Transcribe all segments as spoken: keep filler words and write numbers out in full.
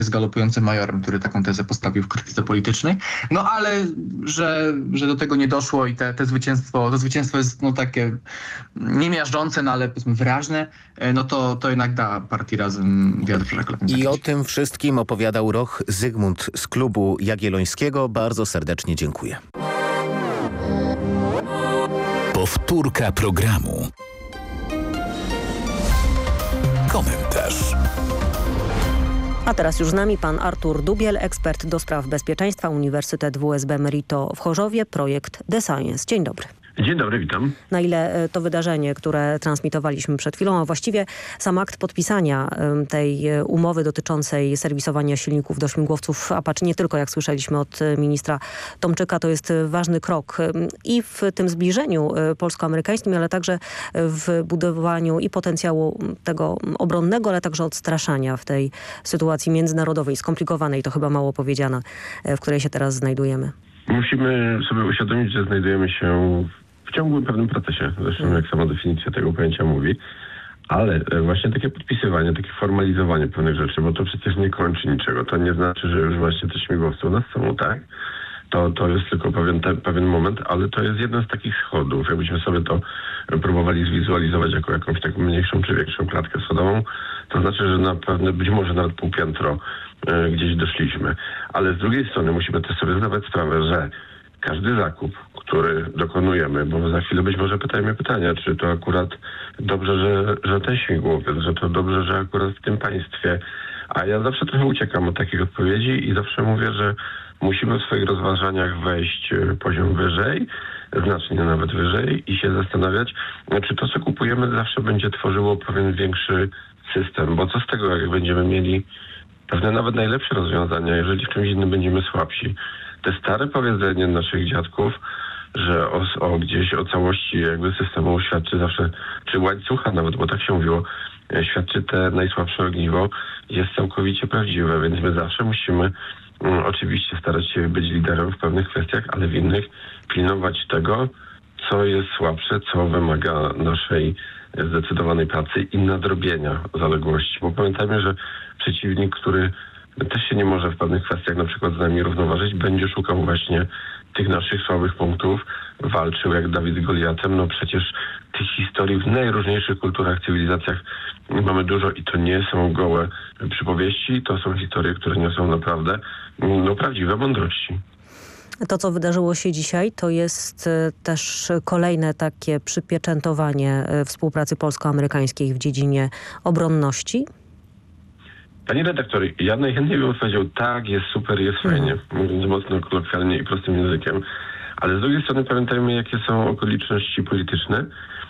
z galopującym majorem, który taką tezę postawił w krytyce politycznej. No ale, że, że do tego nie doszło i te, te zwycięstwo, to zwycięstwo jest no takie niemiażdżące, no ale powiedzmy wyraźne, no to, to jednak da partii Razem wiatr w żagle. I o tym wszystkim opowiadał Roch Zygmunt z Klubu Jagiellońskiego. Bardzo serdecznie dziękuję. Powtórka programu. Komentarz. A teraz już z nami pan Artur Dubiel, ekspert do spraw bezpieczeństwa, Uniwersytet W S B Merito w Chorzowie, projekt The Science. Dzień dobry. Dzień dobry, witam. Na ile to wydarzenie, które transmitowaliśmy przed chwilą, a właściwie sam akt podpisania tej umowy dotyczącej serwisowania silników do śmigłowców Apache, nie tylko jak słyszeliśmy od ministra Tomczyka, to jest ważny krok i w tym zbliżeniu polsko-amerykańskim, ale także w budowaniu i potencjału tego obronnego, ale także odstraszania w tej sytuacji międzynarodowej, skomplikowanej, to chyba mało powiedziane, w której się teraz znajdujemy. Musimy sobie uświadomić, że znajdujemy się w ciągłym pewnym procesie, zresztą jak sama definicja tego pojęcia mówi, ale właśnie takie podpisywanie, takie formalizowanie pewnych rzeczy, bo to przecież nie kończy niczego. To nie znaczy, że już właśnie te śmigłowce u nas są, tak? To, to jest tylko pewien, te, pewien moment, ale to jest jeden z takich schodów. Jakbyśmy sobie to próbowali zwizualizować jako jakąś taką mniejszą czy większą klatkę schodową, to znaczy, że na pewno być może nawet półpiętro y, gdzieś doszliśmy. Ale z drugiej strony musimy też sobie zdawać sprawę, że każdy zakup, który dokonujemy, bo za chwilę być może pytajmy pytania, czy to akurat dobrze, że, że ten śmigłowiec, że to dobrze, że akurat w tym państwie. A ja zawsze trochę uciekam od takich odpowiedzi i zawsze mówię, że musimy w swoich rozważaniach wejść poziom wyżej, znacznie nawet wyżej i się zastanawiać, czy to, co kupujemy, zawsze będzie tworzyło pewien większy system, bo co z tego, jak będziemy mieli pewne nawet najlepsze rozwiązania, jeżeli w czymś innym będziemy słabsi. Te stare powiedzenie naszych dziadków, że o, o gdzieś o całości jakby systemu świadczy zawsze, czy łańcucha nawet, bo tak się mówiło, świadczy te najsłabsze ogniwo, jest całkowicie prawdziwe, więc my zawsze musimy um, oczywiście starać się być liderem w pewnych kwestiach, ale w innych pilnować tego, co jest słabsze, co wymaga naszej zdecydowanej pracy i nadrobienia zaległości. Bo pamiętajmy, że przeciwnik, który też się nie może w pewnych kwestiach na przykład z nami równoważyć, będzie szukał właśnie tych naszych słabych punktów, walczył jak Dawid z Goliatem. No przecież tych historii w najróżniejszych kulturach, cywilizacjach mamy dużo i to nie są gołe przypowieści, to są historie, które niosą naprawdę no, prawdziwe mądrości. To, co wydarzyło się dzisiaj, to jest też kolejne takie przypieczętowanie współpracy polsko-amerykańskiej w dziedzinie obronności. Panie redaktor, ja najchętniej bym powiedział, tak, jest super, jest fajnie, mówiąc mocno kolokwialnie i prostym językiem, ale z drugiej strony pamiętajmy, jakie są okoliczności polityczne,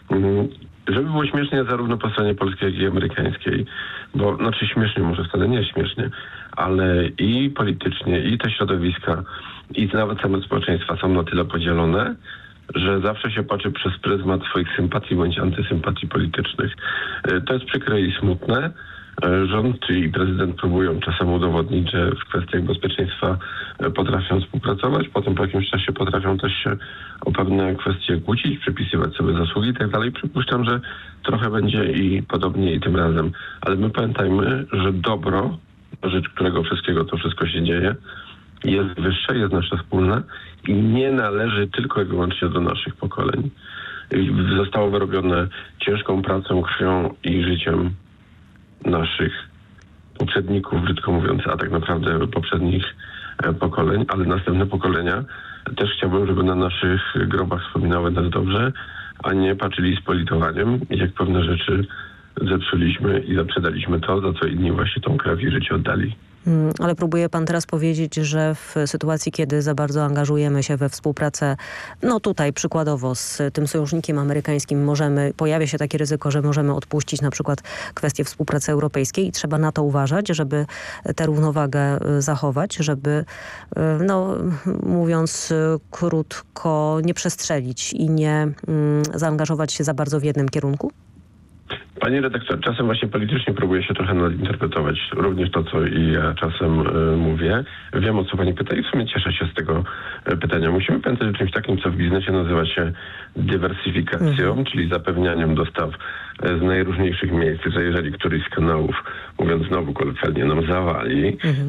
żeby było śmiesznie zarówno po stronie polskiej, jak i amerykańskiej, bo znaczy śmiesznie, może wcale nie śmiesznie, ale i politycznie, i te środowiska, i nawet same społeczeństwa są na tyle podzielone, że zawsze się patrzy przez pryzmat swoich sympatii bądź antysympatii politycznych. To jest przykre i smutne. Rząd i prezydent próbują czasem udowodnić, że w kwestiach bezpieczeństwa potrafią współpracować, potem po jakimś czasie potrafią też się o pewne kwestie kłócić, przypisywać sobie zasługi i tak dalej. Przypuszczam, że trochę będzie i podobnie i tym razem. Ale my pamiętajmy, że dobro, rzecz którego wszystkiego to wszystko się dzieje, jest wyższe, jest nasze wspólne i nie należy tylko i wyłącznie do naszych pokoleń. Zostało wyrobione ciężką pracą, krwią i życiem naszych poprzedników, brzydko mówiąc, a tak naprawdę poprzednich pokoleń, ale następne pokolenia też chciałbym, żeby na naszych grobach wspominały nas dobrze, a nie patrzyli z politowaniem, jak pewne rzeczy zepsuliśmy i zaprzedaliśmy to, za co inni właśnie tą krew i życie oddali. Ale próbuje pan teraz powiedzieć, że w sytuacji, kiedy za bardzo angażujemy się we współpracę, no tutaj przykładowo z tym sojusznikiem amerykańskim możemy, pojawia się takie ryzyko, że możemy odpuścić na przykład kwestię współpracy europejskiej i trzeba na to uważać, żeby tę równowagę zachować, żeby, no mówiąc krótko, nie przestrzelić i nie mm, zaangażować się za bardzo w jednym kierunku? Panie redaktor, czasem właśnie politycznie próbuję się trochę nadinterpretować również to, co i ja czasem y, mówię. Wiem, o co pani pyta i w sumie cieszę się z tego y, pytania. Musimy pamiętać o czymś takim, co w biznesie nazywa się dywersyfikacją, mhm. czyli zapewnianiem dostaw y, z najróżniejszych miejsc, że jeżeli któryś z kanałów, mówiąc znowu kolokwialnie, nam zawali, mhm.